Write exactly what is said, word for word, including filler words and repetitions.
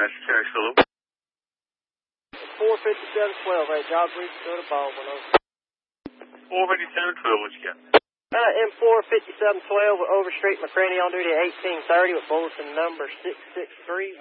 dispatch, Terry Phillip. four fifty-seven twelve, a job brief, go to Baldwin. four fifty-seven twelve, what you got? Uh, M four fifty-seven twelve with Overstreet McCraney on duty at eighteen thirty with bulletin number six six three.